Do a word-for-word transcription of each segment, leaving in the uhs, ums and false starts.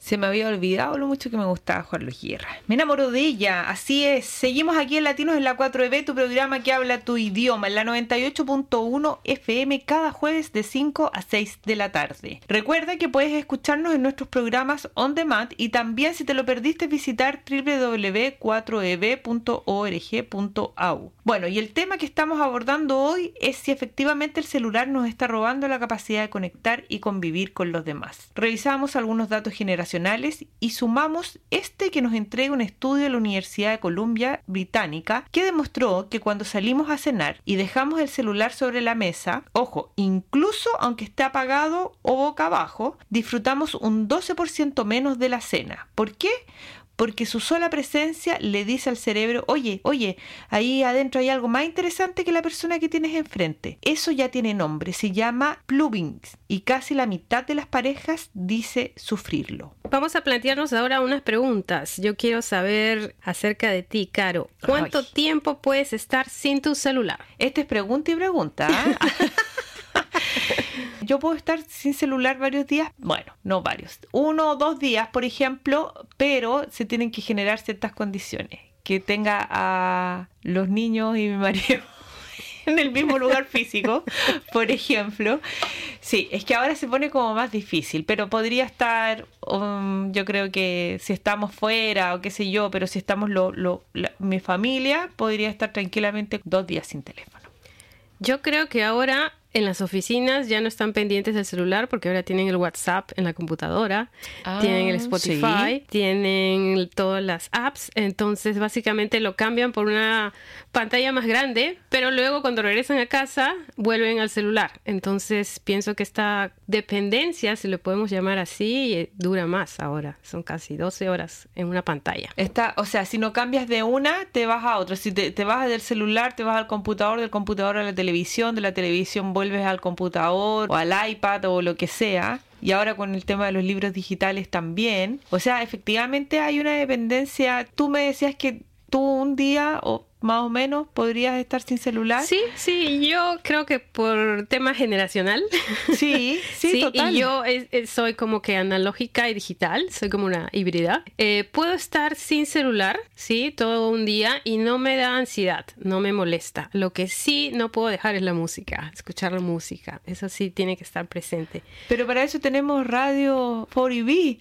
Se me había olvidado lo mucho que me gustaba Juan Luis Guerra. Me enamoró de ella, así es. Seguimos aquí en Latinos en la cuatro E B, tu programa que habla tu idioma, en la noventa y ocho punto uno F M, cada jueves de cinco a seis de la tarde. Recuerda que puedes escucharnos en nuestros programas on demand y también, si te lo perdiste, visitar doble u doble u doble u punto cuatro e b punto org punto a u. Bueno, y el tema que estamos abordando hoy es si efectivamente el celular nos está robando la capacidad de conectar y convivir con los demás. Revisamos algunos datos generacionales y sumamos este que nos entrega un estudio de la Universidad de Columbia Británica que demostró que cuando salimos a cenar y dejamos el celular sobre la mesa, ojo, incluso aunque esté apagado o boca abajo, disfrutamos un doce por ciento menos de la cena. ¿Por qué? Porque su sola presencia le dice al cerebro, oye, oye, ahí adentro hay algo más interesante que la persona que tienes enfrente. Eso ya tiene nombre, se llama plugging, y casi la mitad de las parejas dice sufrirlo. Vamos a plantearnos ahora unas preguntas. Yo quiero saber acerca de ti, Caro. ¿Cuánto Ay. tiempo puedes estar sin tu celular? Esta es pregunta y pregunta, ¿eh? Yo puedo estar sin celular varios días, bueno, no varios, uno o dos días, por ejemplo, pero se tienen que generar ciertas condiciones, que tenga a los niños y mi marido en el mismo lugar físico, por ejemplo. Sí, es que ahora se pone como más difícil, pero podría estar, um, yo creo que si estamos fuera o qué sé yo, pero si estamos lo, lo, la, mi familia, podría estar tranquilamente dos días sin teléfono. Yo creo que ahora en las oficinas ya no están pendientes del celular porque ahora tienen el WhatsApp en la computadora, ah, tienen el Spotify, sí. tienen todas las apps, entonces básicamente lo cambian por una pantalla más grande, pero luego cuando regresan a casa vuelven al celular. Entonces pienso que esta dependencia, si lo podemos llamar así, dura más ahora. Son casi doce horas en una pantalla. Está, o sea, si no cambias de una, te vas a otra. Si te, te vas del celular, te vas al computador, del computador a la televisión, de la televisión vuelves al computador o al iPad o lo que sea. Y ahora con el tema de los libros digitales también. O sea, efectivamente hay una dependencia. Tú me decías que tú un día o más o menos podrías estar sin celular. Sí, sí, yo creo que por tema generacional. Sí, sí, sí, total. Y yo es, es, soy como que analógica y digital, soy como una híbrida. Eh, puedo estar sin celular, sí, todo un día y no me da ansiedad, no me molesta. Lo que sí no puedo dejar es la música, escuchar la música. Eso sí tiene que estar presente. Pero para eso tenemos radio cuatro E B.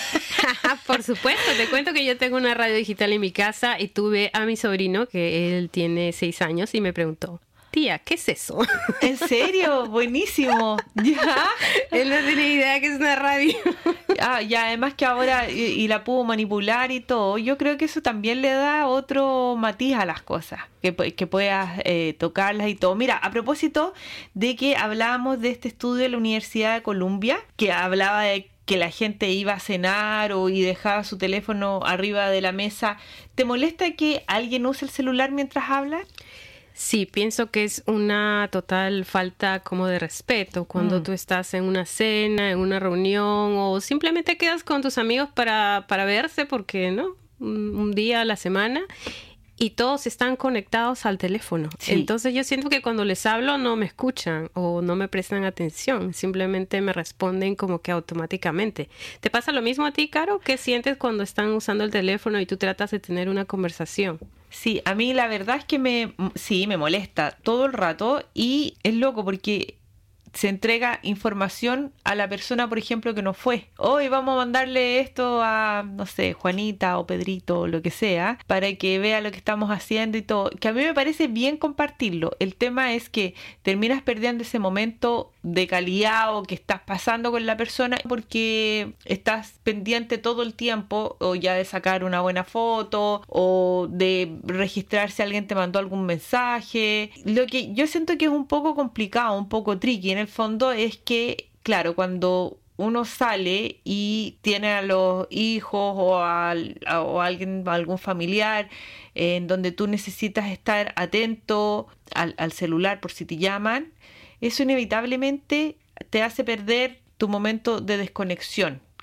Por supuesto, te cuento que yo tengo una radio digital en mi casa y tuve a mi sobrino que él tiene seis años y me preguntó, tía, ¿qué es eso? ¿En serio? Buenísimo. ¿Ya? Él no tiene idea que es una radio. Ah, y además que ahora y, y la pudo manipular y todo. Yo creo que eso también le da otro matiz a las cosas, que, que puedas eh, tocarlas y todo. Mira, a propósito de que hablábamos de este estudio de la Universidad de Columbia, que hablaba de que la gente iba a cenar o y dejaba su teléfono arriba de la mesa. ¿Te molesta que alguien use el celular mientras habla? Sí, pienso que es una total falta como de respeto cuando mm. tú estás en una cena, en una reunión o simplemente quedas con tus amigos para, para verse porque, ¿no? Un, un día a la semana. Y todos están conectados al teléfono. Sí. Entonces yo siento que cuando les hablo no me escuchan o no me prestan atención. Simplemente me responden como que automáticamente. ¿Te pasa lo mismo a ti, Caro? ¿Qué sientes cuando están usando el teléfono y tú tratas de tener una conversación? Sí, a mí la verdad es que me, sí, me molesta todo el rato y es loco porque se entrega información a la persona, por ejemplo, que no fue. Hoy vamos a mandarle esto a, no sé, Juanita o Pedrito o lo que sea, para que vea lo que estamos haciendo y todo. Que a mí me parece bien compartirlo. El tema es que terminas perdiendo ese momento de calidad o que estás pasando con la persona porque estás pendiente todo el tiempo o ya de sacar una buena foto o de registrar si alguien te mandó algún mensaje. Lo que yo siento que es un poco complicado, un poco tricky en el fondo es que, claro, cuando uno sale y tiene a los hijos o a, a, o a alguien, a algún familiar eh, en donde tú necesitas estar atento al, al celular por si te llaman, eso inevitablemente te hace perder tu momento de desconexión,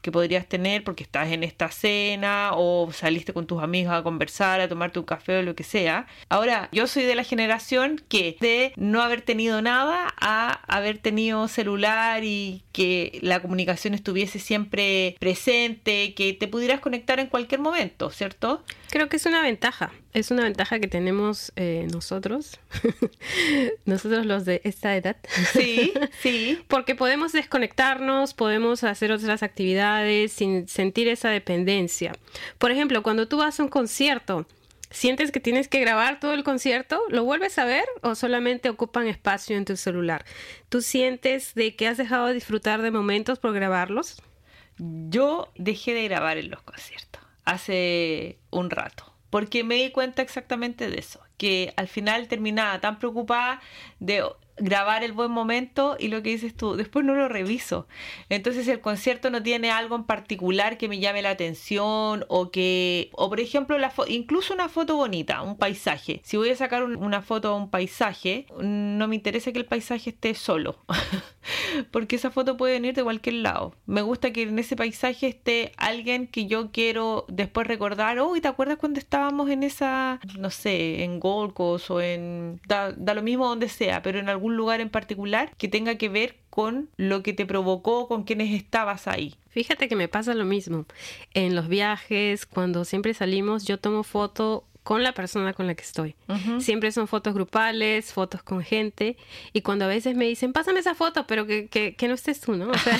que podrías tener porque estás en esta cena o saliste con tus amigos a conversar, a tomarte un café o lo que sea. Ahora, yo soy de la generación que de no haber tenido nada a haber tenido celular y que la comunicación estuviese siempre presente, que te pudieras conectar en cualquier momento, ¿cierto? Creo que es una ventaja, es una ventaja que tenemos eh, nosotros, nosotros los de esta edad. Sí, sí. Porque podemos desconectarnos, podemos hacer otras actividades sin sentir esa dependencia. Por ejemplo, cuando tú vas a un concierto, ¿sientes que tienes que grabar todo el concierto? ¿Lo vuelves a ver o solamente ocupan espacio en tu celular? ¿Tú sientes de que has dejado de disfrutar de momentos por grabarlos? Yo dejé de grabar en los conciertos hace un rato, porque me di cuenta exactamente de eso, que al final terminaba tan preocupada de grabar el buen momento y lo que dices tú, después no lo reviso. Entonces el concierto no tiene algo en particular que me llame la atención o que, o por ejemplo, la fo- incluso una foto bonita, un paisaje. Si voy a sacar un- una foto a un paisaje, no me interesa que el paisaje esté solo, porque esa foto puede venir de cualquier lado. Me gusta que en ese paisaje esté alguien que yo quiero después recordar. Oh, ¿y te acuerdas cuando estábamos en esa, no sé, en Gold Coast o en, da, da lo mismo donde sea, pero en algún lugar en particular que tenga que ver con lo que te provocó, con quienes estabas ahí? Fíjate que me pasa lo mismo. En los viajes, cuando siempre salimos, yo tomo foto con la persona con la que estoy. Uh-huh. Siempre son fotos grupales, fotos con gente. Y cuando a veces me dicen, pásame esa foto, pero que, que, que no estés tú, ¿no? O sea,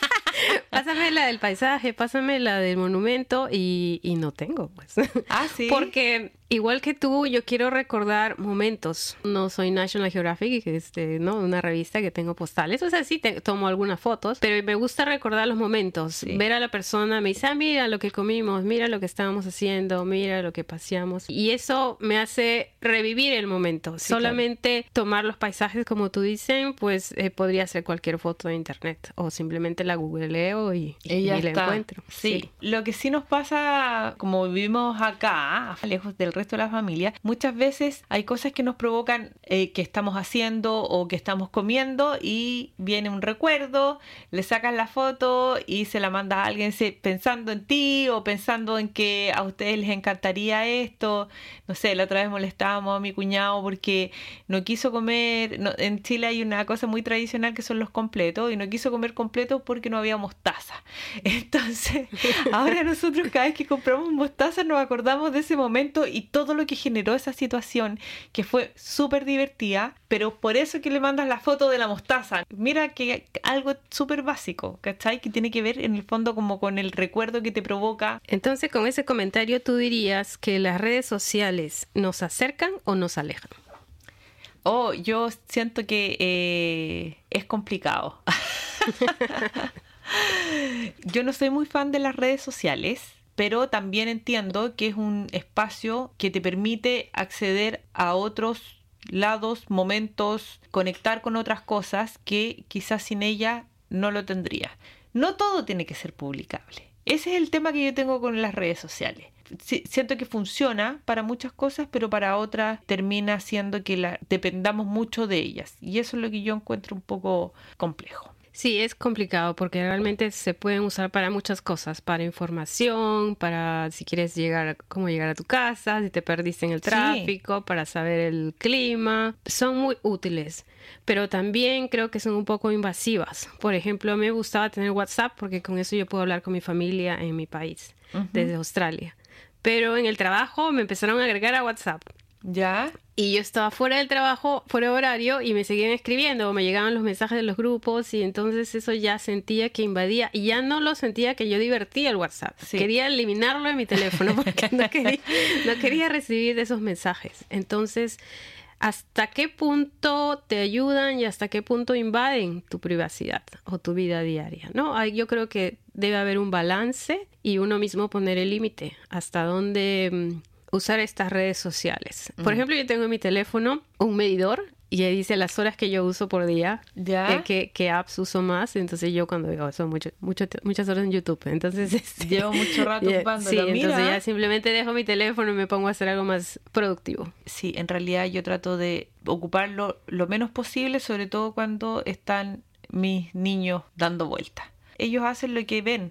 pásame la del paisaje, pásame la del monumento y, y no tengo, pues. Ah, sí. Porque igual que tú, yo quiero recordar momentos. No soy National Geographic, este, ¿no? Una revista que tengo postales. O sea, sí te tomo algunas fotos, pero me gusta recordar los momentos. Sí. Ver a la persona, me dice, ah, mira lo que comimos, mira lo que estábamos haciendo, mira lo que paseamos. Y eso me hace revivir el momento. Sí, solamente claro. Tomar los paisajes, como tú dicen, pues eh, podría ser cualquier foto de internet. O simplemente la googleo y, y, y la encuentro. Sí. sí. Lo que sí nos pasa, como vivimos acá, lejos del resto de la familia, muchas veces hay cosas que nos provocan eh, que estamos haciendo o que estamos comiendo y viene un recuerdo, le sacas la foto y se la manda a alguien pensando en ti o pensando en que a ustedes les encantaría esto. No sé, la otra vez molestábamos a mi cuñado porque no quiso comer, no, en Chile hay una cosa muy tradicional que son los completos y no quiso comer completos porque no había mostaza. Entonces, ahora nosotros cada vez que compramos mostaza nos acordamos de ese momento y todo lo que generó esa situación, que fue súper divertida, pero por eso que le mandas la foto de la mostaza. Mira que algo súper básico, ¿cachai? Que tiene que ver en el fondo como con el recuerdo que te provoca. Entonces, con ese comentario tú dirías que las redes sociales nos acercan o nos alejan. Oh, yo siento que eh, es complicado. Yo no soy muy fan de las redes sociales, pero también entiendo que es un espacio que te permite acceder a otros lados, momentos, conectar con otras cosas que quizás sin ella no lo tendrías. No todo tiene que ser publicable. Ese es el tema que yo tengo con las redes sociales. Sí, siento que funciona para muchas cosas, pero para otras termina siendo que la, dependamos mucho de ellas. Y eso es lo que yo encuentro un poco complejo. Sí, es complicado porque realmente se pueden usar para muchas cosas, para información, para si quieres llegar, cómo llegar a tu casa, si te perdiste en el tráfico, sí. Para saber el clima. Son muy útiles, pero también creo que son un poco invasivas. Por ejemplo, a mí me gustaba tener WhatsApp porque con eso yo puedo hablar con mi familia en mi país, uh-huh. Desde Australia. Pero en el trabajo me empezaron a agregar a WhatsApp. ¿Ya? Y yo estaba fuera del trabajo, fuera de horario, y me seguían escribiendo, o me llegaban los mensajes de los grupos, y entonces eso ya sentía que invadía, y ya no lo sentía que yo divertía el WhatsApp. Sí. Quería eliminarlo de mi teléfono porque no quería, no quería recibir esos mensajes. Entonces, ¿hasta qué punto te ayudan y hasta qué punto invaden tu privacidad o tu vida diaria? ¿No? Yo creo que debe haber un balance y uno mismo poner el límite hasta dónde usar estas redes sociales. Por mm. ejemplo, yo tengo en mi teléfono un medidor y ahí dice las horas que yo uso por día, ¿ya? Eh, qué, qué apps uso más. Entonces yo cuando digo, son mucho, mucho, muchas horas en YouTube. Entonces este, llevo mucho rato ocupándolo. Sí, Mira. Entonces ya simplemente dejo mi teléfono y me pongo a hacer algo más productivo. Sí, en realidad yo trato de ocuparlo lo menos posible, sobre todo cuando están mis niños dando vueltas. Ellos hacen lo que ven.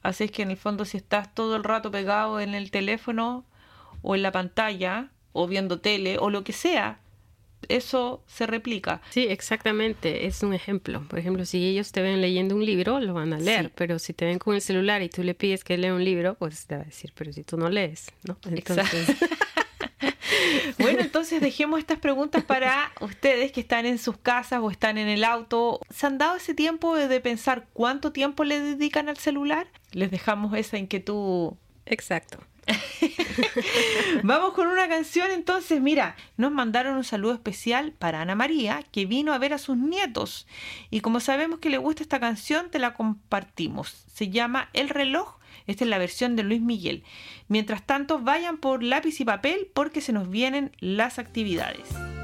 Así es que en el fondo si estás todo el rato pegado en el teléfono o en la pantalla o viendo tele o lo que sea, eso se replica. Sí, exactamente, es un ejemplo. Por ejemplo, si ellos te ven leyendo un libro, lo van a leer, Sí. pero si te ven con el celular y tú le pides que lea un libro, pues te va a decir, pero si tú no lees, ¿no? Entonces... Bueno, entonces dejemos estas preguntas para ustedes que están en sus casas o están en el auto. ¿Se han dado ese tiempo de pensar cuánto tiempo le dedican al celular? Les dejamos esa inquietud. Exacto. Vamos con una canción entonces. Mira, nos mandaron un saludo especial para Ana María, que vino a ver a sus nietos, y como sabemos que le gusta esta canción, te la compartimos. Se llama El Reloj. Esta es la versión de Luis Miguel. Mientras tanto, vayan por lápiz y papel porque se nos vienen las actividades.